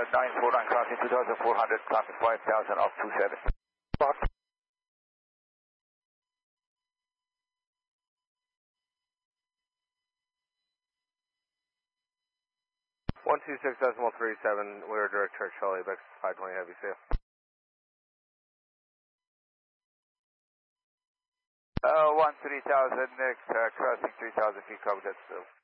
949 crossing 2400, copy 5000 off 27. Box. 126.37, we're direct church, Charlie, Bex 520 heavy, see ya. 13,000 next, crossing 3,000 feet, cover that still.